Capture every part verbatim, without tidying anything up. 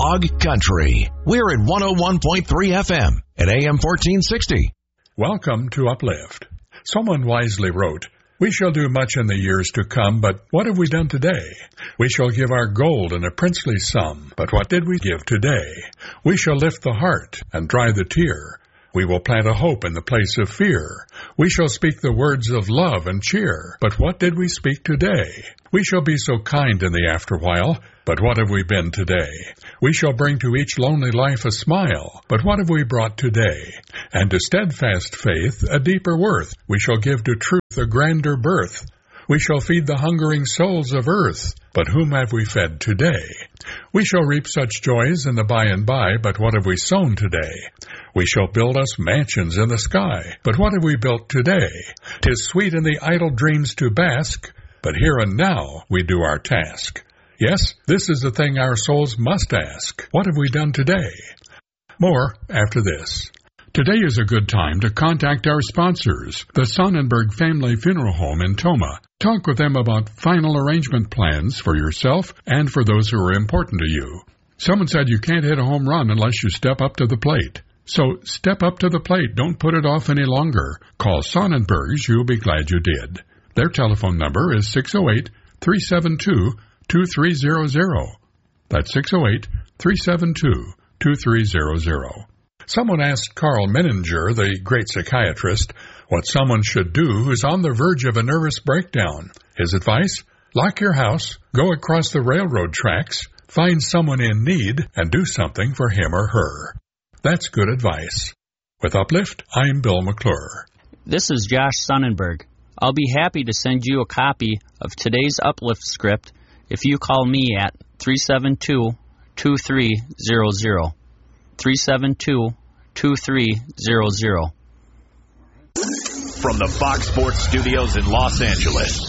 Blog Country. We're at one oh one point three F M at A M fourteen sixty. Welcome to Uplift. Someone wisely wrote, "We shall do much in the years to come, but what have we done today? We shall give our gold in a princely sum, but what did we give today? We shall lift the heart and dry the tear. We will plant a hope in the place of fear. We shall speak the words of love and cheer, but what did we speak today? We shall be so kind in the afterwhile, but what have we been today? We shall bring to each lonely life a smile, but what have we brought today? And to steadfast faith a deeper worth. We shall give to truth a grander birth. We shall feed the hungering souls of earth, but whom have we fed today? We shall reap such joys in the by and by, but what have we sown today? We shall build us mansions in the sky, but what have we built today? 'Tis sweet in the idle dreams to bask, but here and now we do our task. Yes, this is the thing our souls must ask. What have we done today? More after this. Today is a good time to contact our sponsors, the Sonnenberg Family Funeral Home in Tomah. Talk with them about final arrangement plans for yourself and for those who are important to you. Someone said you can't hit a home run unless you step up to the plate. So step up to the plate. Don't put it off any longer. Call Sonnenbergs. You'll be glad you did. Their telephone number is six oh eight, three seven two, two three zero zero. That's six oh eight, three seven two, two three zero zero. Someone asked Carl Menninger, the great psychiatrist, what someone should do who's on the verge of a nervous breakdown. His advice? Lock your house, go across the railroad tracks, find someone in need, and do something for him or her. That's good advice. With Uplift, I'm Bill McClure. This is Josh Sonnenberg. I'll be happy to send you a copy of today's Uplift script if you call me at three seven two, two three zero zero. three seven two, two three zero zero. From the Fox Sports Studios in Los Angeles,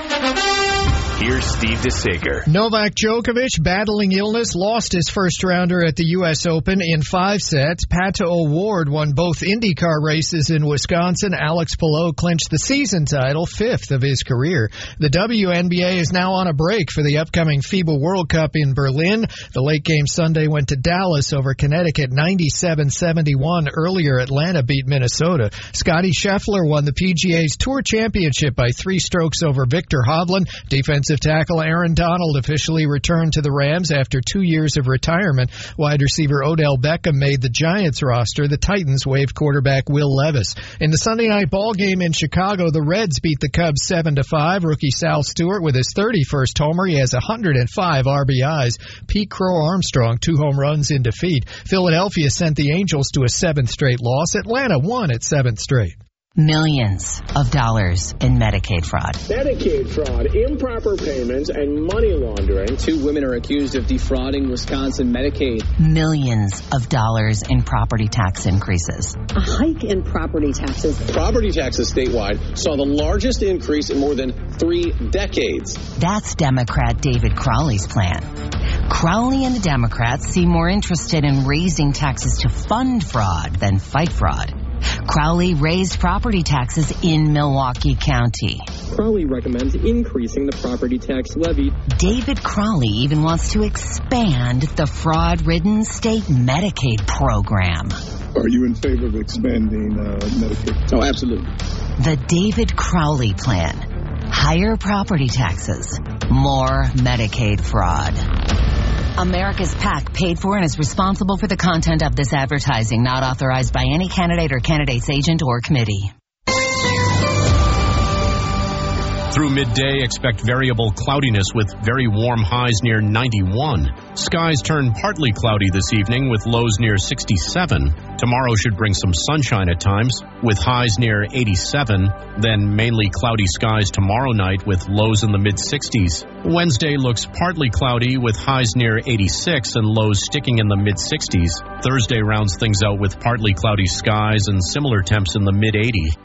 here's Steve DeSager. Novak Djokovic, battling illness, lost his first-rounder at the U S Open in five sets. Pato O'Ward won both IndyCar races in Wisconsin. Alex Palou clinched the season title, fifth of his career. The W N B A is now on a break for the upcoming FIBA World Cup in Berlin. The late game Sunday went to Dallas over Connecticut, ninety-seven seventy-one. Earlier, Atlanta beat Minnesota. Scottie Scheffler won the P G A's Tour Championship by three strokes over Victor Hovland. Defensive tackle Aaron Donald officially returned to the Rams after two years of retirement. Wide receiver Odell Beckham made the Giants roster. The Titans waived quarterback Will Levis. In the Sunday night ball game in Chicago, the Reds beat the Cubs seven to five. Rookie Sal Stewart with his thirty-first homer. He has one hundred five R B Is. Pete Crow Armstrong, two home runs in defeat. Philadelphia sent the Angels to a seventh straight loss. Atlanta won its seventh straight. Millions of dollars in Medicaid fraud. Medicaid fraud, improper payments, and money laundering. Two women are accused of defrauding Wisconsin Medicaid. Millions of dollars in property tax increases. A hike in property taxes. Property taxes statewide saw the largest increase in more than three decades. That's Democrat David Crowley's plan. Crowley and the Democrats seem more interested in raising taxes to fund fraud than fight fraud. Crowley raised property taxes in Milwaukee County. Crowley recommends increasing the property tax levy. David Crowley even wants to expand the fraud-ridden state Medicaid program. Are you in favor of expanding uh, Medicaid? Oh, absolutely. The David Crowley plan. Higher property taxes. More Medicaid fraud. America's PAC paid for and is responsible for the content of this advertising, not authorized by any candidate or candidate's agent or committee. Through midday, expect variable cloudiness with very warm highs near ninety-one. Skies turn partly cloudy this evening with lows near sixty-seven. Tomorrow should bring some sunshine at times with highs near eighty-seven. Then mainly cloudy skies tomorrow night with lows in the mid-sixties. Wednesday looks partly cloudy with highs near eighty-six and lows sticking in the mid-sixties. Thursday rounds things out with partly cloudy skies and similar temps in the mid-eighties.